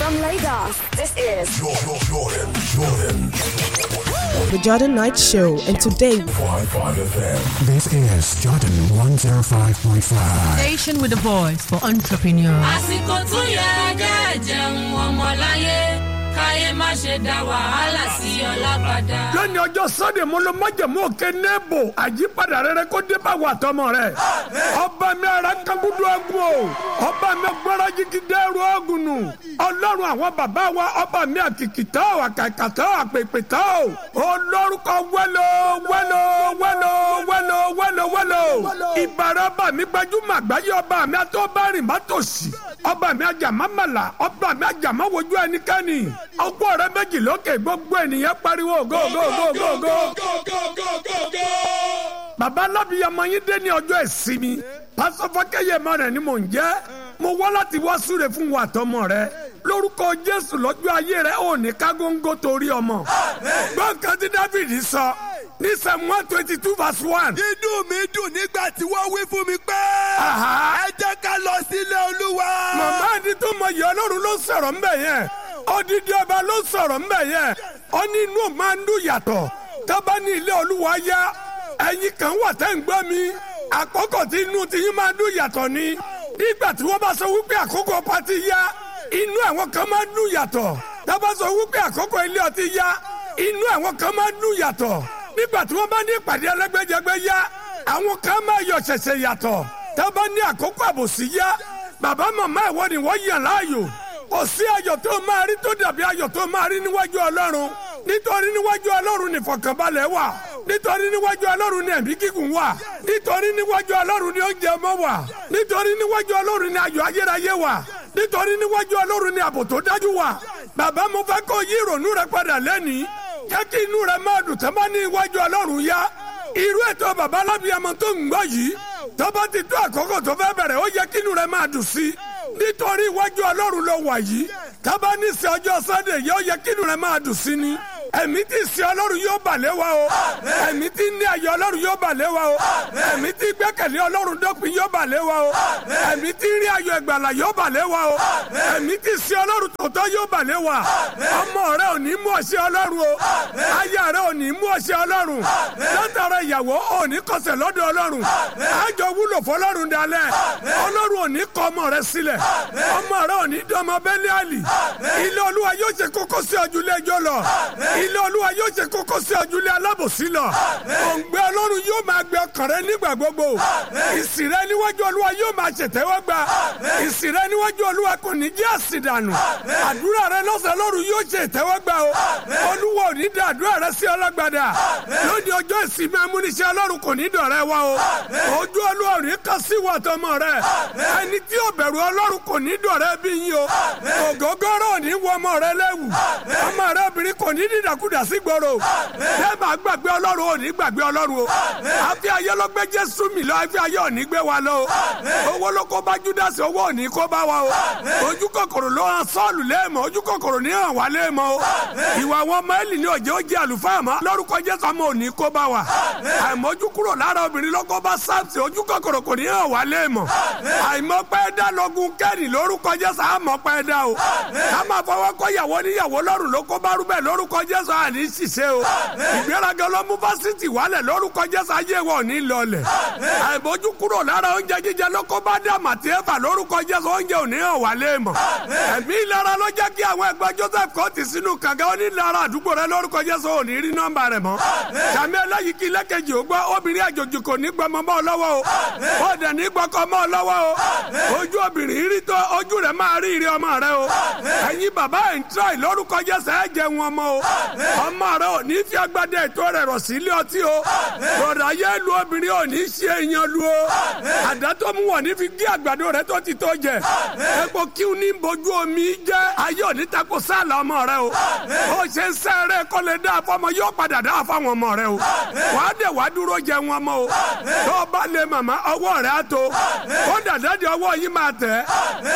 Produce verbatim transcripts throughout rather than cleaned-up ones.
From Lagos, this is Jordan, Jordan, Jordan. The Jordan Night Show, and today five five F M. This is Jordan one oh five point five. Station with a voice for entrepreneurs. àsìkò tó yẹ kẹ́ jẹun ọmọláyé káyé má ṣe dá wàhálà sí ọlábàdà. lónìí ọjọ́ Sunday mo lọ májèmú òkè nebo àyípadà rere kó dé bá wà tọmọ rẹ. ọba mi ara kangudu ogun o ọba mi gbọ́dọ̀ jìgì dẹ́rù ogun nù. ọlọ́run àwọn bàbá wa ọba mi àkìkìtà o àkàkàtà o àpèpètà o. olórúkọ wẹ́lò wẹ́lò wẹ́lò wẹ́lò wẹ́lò wẹ́lò. ìbàrẹ̀ ọba mi gbajúmọ̀ àgbáyé ọba mi àtọ́bárìn mátòsí. ọba mi àjàmámàlà ọba mi àjàmáwojú ẹnikẹ́ni. ọgbọ́n rẹ méjì lókè gbogbo ènìyàn pariwo go go go go go. bàbá alábìyamọ yín dé ní ọjọ́ ìsinmi pásọ Fákẹ́yẹ mọ rẹ ni mò ń jẹ́ mo wá láti wá súre fún wa tọmọ rẹ lórúkọ Jésù lọ́jọ́ ayé rẹ ò ní ká góńgó torí ọmọ. gbọ́ǹkan tí Dáfídì sọ ní Psalm one twenty two verse one. inú mi dùn nígbà tí wọ́n wí fún mi pé ẹ jẹ́ ká lọ sílé Olúwa. màmá ẹni tó mọ ìyá Ọlọ́run ló sọ̀rọ̀ ńbẹ̀ yẹn odidi ọba ló sọ̀rọ̀ ńbẹ̀ yẹn ó ní inú máa ń dùn yàtọ̀ tábà ní ilé Olúwa yá ẹ̀yin kan wà tẹ́ ń gbọ́ mi àkókò tí inú tiyín máa ń dùn yàtọ̀ ni nígbà tí wọ́n bá sọ wípé àkókò pátì yá inú àwọn kan máa ń dùn yàtọ̀ tábà sọ wípé àkókò ilé ọtí yá inú àwọn kan máa ń dùn yàtọ̀ nígbà tí wọ́n bá ní ìpàdé ẹlẹ́gbẹ́jẹgbẹ́ yá àwọn kan máa yọ̀ ṣẹ̀ṣẹ̀ yàtọ̀ tábà ní àkókò àbòsí yá bàbá màmá ẹ̀wọ́ ni wọ́n yàn láàyò kò sí ayọ̀ tó máa rí tó dàbí ayọ̀ tó máa rí níwájú Ọlọ́run nítorí níwájú Ọlọ́run ni ìfọ̀kànbalẹ̀ wà nítorí níwájú Ọlọ́run ni ẹ̀mí gígùn wà nítorí níwájú Ọlọ́run ni oúnjẹ ọmọ wà nítorí níwájú Ọlọ́run ni ayọ̀ ayérayé wà nítorí níwájú Ọlọ́run ni ààbò tó dájú wà. bàbá mo fẹ́ kó yí ìrònú rẹ padà lẹ́nìí jẹ́ kí inú rẹ máa dùn tẹ́ bá ní iwájú Ọlọ́run yá irú ètò bàbá alábìyamọ tó ń gbọ́ yìí tó bá ti tó àkókò tó fẹ́ bẹ̀rẹ̀ ó yẹ kí inú rẹ máa dùn sí nítorí iwájú Ọlọ́run ló wà yìí tábà ní sí ọjọ́ Sunday yóò yẹ kí inú rẹ máa dùn sí ni ẹ̀mí tí sí Ọlọ́run yóò bà lé wa o ẹ̀mí tí ní ayọ̀ Ọlọ́run yóò bà lé wa o ẹ̀mí tí gbẹ́kẹ̀lé Ọlọ́run dópin yóò bà lé wa o ẹ̀mí tí rí ayọ̀ ìgbàlà yóò bà lé wa o ẹ̀mí tí sí Ọlọ́run tòótọ́ yóò bà lé wa ọmọ rẹ ò ní mú ọṣẹ́ Ọlọ́run o aya rẹ ò ní mú ọṣẹ́ Ọlọ́run látara ìyàwó ò ní kọsẹ̀ lọ́dọ̀ Ọlọ́run àjọ wúlò fọlọ́run dalẹ̀ Ọlọ́run ò ní kọ ọmọ rẹ sílẹ̀ ọmọ rẹ ò ní dọ́mọ bẹ́lẹ́ àlì ilé Olúwa yóò ṣe kókó sí ojúlé ẹjọ́ lọ ilé Olúwa yóò ṣe kókó sí ojúlé alábòsí lọ òǹgbẹ Ọlọ́run yóò máa gbẹ ọkàn rẹ nígbà gbogbo ìsìn rẹ níwájú Olúwa yóò máa ṣètẹ́wọ́gbà ìsìn rẹ níwájú Olúwa kò ní jẹ́ àsìdànù àdúrà rẹ lọ́sẹ̀ Ọlọ́run yóò ṣe ìtẹ́wọ́gbà o Olúwa ò ní dá àdúrà rẹ sí ọlọ́gbàdà lónìí ọjọ́ ìsinmi amúnisẹ́ Ọlọ́run kò ní dọ̀rẹ́ wa o ojú Olúwa ò ní kàn sí wa tọmọ rẹ ẹni tí ò bẹ̀rù Ọlọ́run kò ní dọ̀rẹ́ bí yín o ògógóró ò ní wọ ọmọ rẹ lẹ́wù ọmọ rẹ obìnrin kò ní dídàkudà sí gbòòrò ẹ máa gbàgbé Ọlọ́run ò ní gbàgbé Ọlọ́run o àfi ayé ló gbé Jésù mi lọ àfi ayé ò ní gbé wa lọ o owó ló kó bá Júdásì owó ò ní kó bá wa o ojú kòkòrò ló hàn Sọ́ọ̀lù léèmọ̀ ojú kòkòrò ní hàn wá léèmọ̀ o ìwà wọn ọmọ Élì ní òjò ó jẹ́ àlùfáà mọ́ lórúkọ Jésù ọmọ ò ní kó bá wa àìmọ́jú kúrò lára obìnrin ló kó bá Sámsì ojú kòkòrò kò ní hàn wá léèmọ̀ àìmọ́pẹ́ dá lọ́gùn Kẹ́nì lórúkọ Jésù àmọ́pẹ́ dá o ká máa fọwọ́ kọ́ ìyàwó níyàwó lọ́rùn ló kó bá rúbẹ̀ lórúkọ Jésù àní ṣiṣẹ́ o ìgbéraga ló mú fásitì wálẹ̀ lórúkọ Jésù ayé wọn ò ní lọlẹ̀ àìmọ́jú kúrò lára oúnjẹ jíjẹ ló kó bá dá màtí ẹ̀fà lórúkọ Jésù oúnjẹ ò ní hàn wá léèmọ̀ ẹ̀mí ìlara ló jẹ́ kí àwọn ẹgbẹ́ Joseph kọ́ ti sínú kànga onílara àdúgbò rẹ lórúkọ Jésù ò ní rí nọ́mbà rẹ̀ mọ́ sàmì ẹlẹ́yìí kí lẹ́kẹ̀jì ó gbọ́ obìnrin àjòjì kò ní gbọmọ mọ́ ọ lọ́wọ́ o ó dẹ̀ ní gbọ́kọ mọ́ ọ lọ́wọ́ o ojú obìnrin rí tó ojú rẹ̀ máa rí ìrí ọmọ rẹ o ẹ̀yin bàbá ẹ̀ ń tíráì lórúkọ Jésù ẹ̀ jẹun ọmọ o ọmọ rẹ ò ní fi agbádẹ́ ètò rẹ̀ rọ̀ sí ilé ọtí o rọ̀dà yẹ lu obìnrin ò ní ṣe èèyàn lu o àdá tó mú wọ̀ ní fi gé àgbàdo rẹ tó ti tó jẹ epo kíw ní bojú omi jẹ́ ayé ò ní tako sáàlà ọmọ rẹ o ó ṣe ń sẹ́rẹ̀ kó lè dá fọmọ yóò padà dá fáwọn ọmọ rẹ o wàá dẹ̀ wàá dúró jẹun ọmọ o tó bá lè màmá ọwọ́ rẹ á tó ó dàdá di ọwọ́ yìí máa tẹ̀ gbogbo ẹni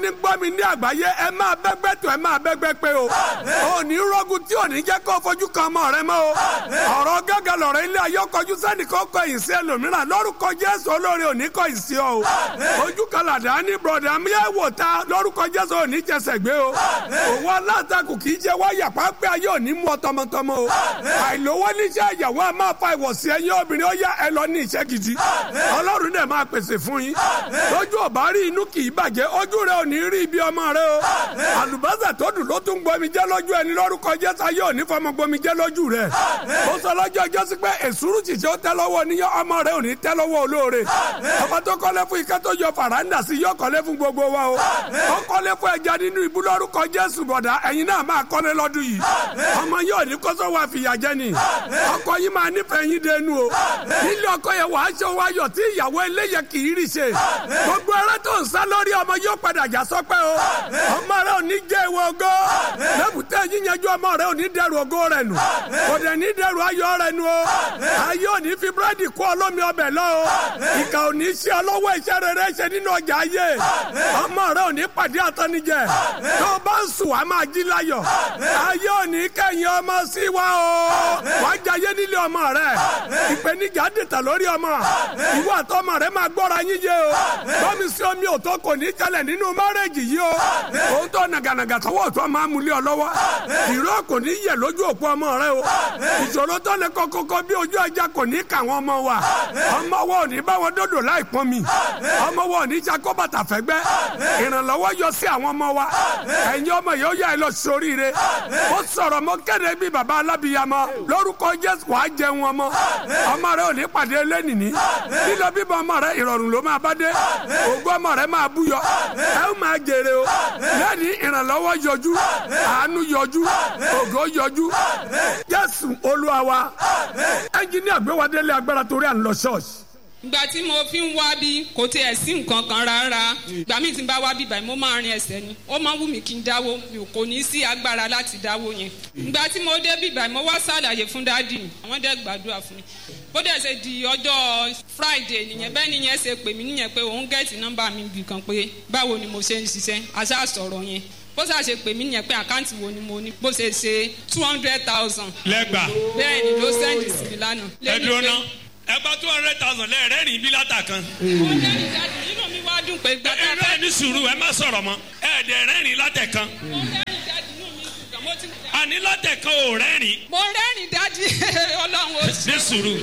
ní gbọ́ mi ní àgbáyé ẹ máa bẹ́gbẹ́ tó ẹ máa bẹ́gbẹ́ pé o ò ní rọ́gùn tí ò ní jẹ́ kó fojú kan ọmọ rẹ mọ́ o ọ̀rọ̀ gángan lọ̀rọ̀ ilé ayé kọjú sẹ́nìkan kọ ìsí ẹlòmíràn lórúkọ Jésù olóore òní kọ ìsí ọ o ojú kan làdá ní bọ̀dà mi ẹ̀ wò ta lórúkọ Jésù òní jẹsẹ̀ gbé o òwò alátakò kì í jẹ wáyà pápẹ́ ayé òní mú ọ tọmọtọmọ o àìlówó níṣẹ́ ìyàwó a máa fa ìwọ̀sí ẹ̀yìn obìnrin ó yá ẹ lọ ní iṣẹ́ gidi Ọlọ́run dẹ̀ máa pèsè fún yín lójú ọ̀bá rí inú kì í bàjẹ́ ojú rẹ ò ní rí ibi ọmọ rẹ o àlùbọ́sà tó dùn ló tún gbomi jẹ́ lójú ẹni lórúkọ Jésù ayé òní fọmọ gbomi jẹ́ lójú rẹ ó sọ lọ́jọ́ ọjọ́ sí pé èsúrú ṣìṣẹ́ ó tẹ́ lọ́wọ́ níyàn ọmọ rẹ ò ní tẹ́ lọ́wọ́ olóore ọmọ tó kọ́lé fún ike tó yọ fàràǹdà sí yọ kọ́lé fún gbogbo wa o ó kọ́lé fún ẹja nínú ibú lórúkọ Jésù bọ̀dá ẹ̀yin náà máa kọ́lé lọ́dún yìí ọmọ yóò ní kóso wa fìyà jẹ ni ọkọ yìí máa nífẹ̀ẹ́ yín dénú o nílé ọkọ yẹn wàá ṣe wáyọ̀ tí ìyàwó eléyẹ kì í rí ṣe gbogbo ẹrẹ tó ń sá lórí ọmọ yóò padà já sọpẹ́ o ọmọ rẹ ò ní jẹ́ ìwọ ògo lẹ́bùtẹ́ yíyanjú ọmọ rẹ ò ní dẹrù ògo rẹ nù kò dẹ̀ ní dẹrù ayọ̀ rẹ nù o ayé ò ní fi búrẹ́dì kó ọlọ́mi ọbẹ̀ lọ o ìkà ò ní ṣe ọlọ́wọ́ iṣẹ́ rere ṣe nínú ọjà ayé ọmọ rẹ ò ní pàdé àtọ́nijẹ tó bá ń sùn wàá máa jí láyọ̀ ayé ò ní kẹ́yìn ọmọ sí wa o wàá jayé nílé ọmọ rẹ ìpèníjà dìtà lórí ọmọ ìwọ àtọmọ rẹ máa gbọ́ra yín yé o bọ́mi sí omi òtó kò ní jalè nínú márẹ́jì yìí o òun tó nàgànàgà tọwọ́ tó máa mú lé ọ lọ́wọ́ ìró kò ní yẹ lójú òpó ọmọ rẹ o ìṣòro tó lè kọ́kọ́kọ́ bí ojú ẹja kò ní kà wọ́n ọmọ wa ọmọ wa ò ní bá wọn dòdò láì pọ́n mi ọmọ wa ò ní sakó bàtà fẹ́gbẹ́ ìrànlọ́wọ́ yọ sí àwọn ọmọ wa ẹ̀yin ọmọ yìí ó yà ẹ lọ sóríire ó sọ̀rọ̀ mọ́ kéde bí baba alábìyamọ lórúkọ Jésù wàá jẹun ọmọ ọmọ rẹ ò ní pàdé lẹ́nìní lílọ bíbọ ọmọ rẹ ìrọ̀rùn ló máa bá dé ògo ọmọ rẹ máa búyọ ẹ ó máa jèrè o lẹ́ni ìrànlọ́wọ́ yọjú àánú yọjú ògo yọjú Jésù Olúwa wa ẹnjìníà gbé wa délé agbára torí à ń lọ ṣọ́ọ̀ṣì. ìgbà tí mo fi ń wá bí kò tiẹ̀ sí nǹkan kan rárá ìgbà míì tí n bá wá bí báyìí mo máa rin ẹsẹ̀ ni ó máa wù mí kí n dáwó mi ò kò ní sí agbára láti dáwó yẹn ìgbà tí mo dé bí báyìí mo wá ṣàlàyé fún dádì àwọn dẹ́ gbàdúrà fún mi bó dẹ̀ ṣe di ọjọ́ Friday nìyẹn bẹ́ẹ̀ nìyẹn ṣe pè mí nìyẹn pé òun gẹ̀ẹ́tì nọ́mbà mi bì kan pé báwo ni mo ṣe ń ṣiṣẹ́ àṣà sọ̀rọ̀ yẹn bó ṣe àṣe pè mí nìyẹn pé àkáǹtì wo ni mo ní bó ṣe ṣe two hundred thousand. lẹ́gbàá bẹ́ẹ̀ ni ló sẹ́ndì sí mi lánàá. ẹ dúró ná ẹ gba two hundred thousand lẹ́ẹ̀rẹ́rìn bí látà kan. mo rẹ́rìn jáde nínú mi wá dùn pé gbàgbà. ẹ ẹ ní sùúrù ẹ má sọ̀rọ̀ mọ́ ẹ dẹ̀ rẹ́rìn látẹ̀ kan. mo rẹ́rìn jáde nínú mi dùn mo ti. àní látẹ̀ kan ò rẹ́rìn. mo rẹ́rìn dájú Ọlọ́run ó ṣe. ní sùúrù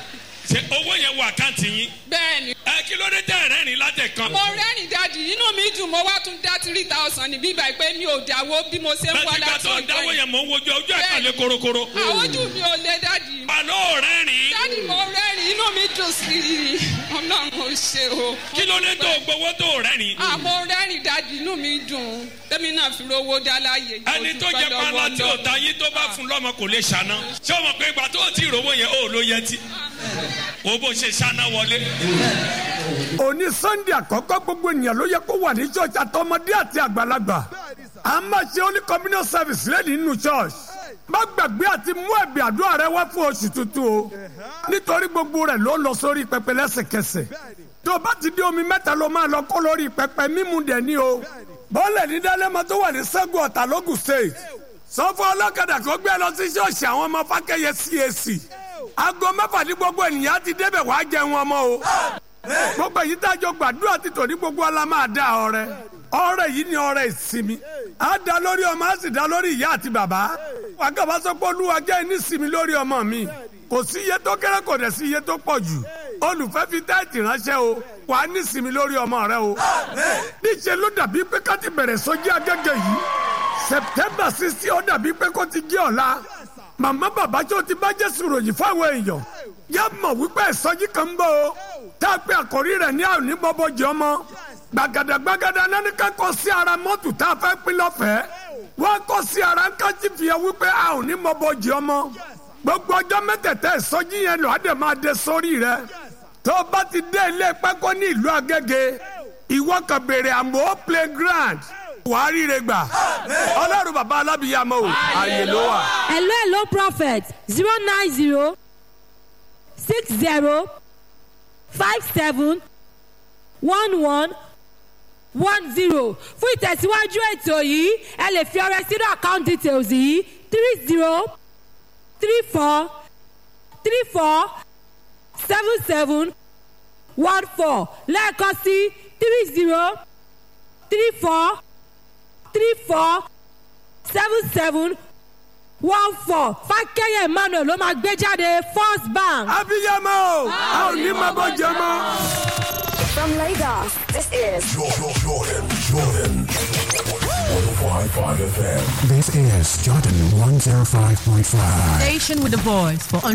ṣe owó yẹn wọ àkáǹtì yín. bẹ́ẹ̀ni. ẹ kí ló dé tẹ rẹ́rìn látẹ̀ kan. mo rẹ́rìn dájú inú mi dùn mo wá tún dá three thousand ní bíbá pé mi ò dáwó bí mo ṣe ń wá láti ọjọ́ yìí. bẹ́ẹ̀ ni gbàtọ́ dáwó yẹn mò ń wojú ojú ẹ̀ kan lé korokoro. àwọn ojú mi ò lé dájú. àlọ́ rẹ́rìn. dájú mo rẹ́rìn inú mi dùn sí i Ọlọ́run ó ṣe o. kí ló dé tó gbowó tó rẹ́rìn. àmọ́ rẹ́rìn dájú inú mi dùn tẹ́mi náà fi rówó dá láàyè. ẹni tó jẹ pálá tí ò ta yín tó bá fún lọ́mọ kò lè ṣàná. ṣé o mọ̀ pé ìgbà tó ti rówó yẹn ó ló yẹ ti. wo bó ṣe ṣáná wọlé. òní Sunday àkọ́kọ́ gbogbo ènìyàn ló yẹ kó wà ní church àtọmọdé àti àgbàlagbà a máa ṣe only communion service lẹ́yìn nínú church má gbàgbé àti mú ẹ̀bì àdúrà rẹ wá fún oṣù tuntun o nítorí gbogbo rẹ̀ ló lọ sórí pẹpẹ lẹ́sẹ̀kẹsẹ̀ tó bá ti dé omi mẹ́ta ló máa lọ kó lórí pẹpẹ mímu dẹ̀ ní o bọ́ọ̀lẹ̀ ní dálẹ́mọ tó wà ní Ṣẹ́gun Ọ̀tà lógùn state sọ fún ọlọ́kadà kó gbé lọ sí ṣọ́ọ̀ṣì àwọn ọmọ Fákẹ́yẹ C A C aago mẹ́fà ní gbogbo ènìyàn ti débẹ̀ wàá jẹun ọmọ o gbogbo èyí tá a jọ gbàdúrà ti tò ní gbogbo ọlá máa dá ọrẹ ọrẹ yìí ni ọrẹ ìsinmi á dá lórí ọmọ á sì dá lórí ìyá àti bàbá wàgàbà sọ pé Olúwa jẹ́ ìnísìmí lórí ọmọ mi kò sí iye tó kéré kò dẹ̀ sí iye tó pọ̀ jù olùfẹ́ fi táìtì ránṣẹ́ o wà á nísìmí lórí ọmọ rẹ o níṣẹ́ ló dàbí pé ká ti bẹ̀rẹ̀ sọ́jí Agége yìí September sixteen ó dàbí pé kó ti jẹ́ ọ̀la màmá bàbá tó ti bá Jésù ròyìn fáwọn èèyàn yá mọ̀ wípé ìsọjí kan ń bọ̀ o tá a pé àkórí rẹ̀ ní àrùn ní bọ́bọ́jì ọmọ gbàgàdà gbàgàdà nání ká kọ́ sí ara mọ́tò tá a fẹ́ pín lọ́fẹ̀ẹ́ wọ́n kọ́ sí ara ń kájí fìyà wípé àrùn ní bọ́bọ́jì ọmọ gbogbo ọjọ́ mẹ́tẹ̀ẹ̀tẹ̀ ìsọjí yẹn lọ àdè máa dé sórí rẹ̀ tó o bá ti dé ilé pákó ní ìlú Agége ìwọ kan béèrè àmọ́ playground wàá ríre gbà ọlọ́run bàbá alábìyàmọ́ o àyè ló wà. hello hello prophet zero nine zero six zero five seven one one one zero fún ìtẹ̀síwájú ètò yìí ẹ lè fi ọrẹ sínú account details yìí three zero three four three four seven seven one four lẹ́ẹ̀kan sí three zero three four three four seven seven one four fákẹ́yẹ̀ emmanuel ló máa gbé jáde first bank. abiyamọ a ò ní máa bọ́ jẹ mọ́. From Lagos, this is Jordan, Jordan, Jordan. one oh five point five F M. This is Jordan one oh five point five. Station with a voice for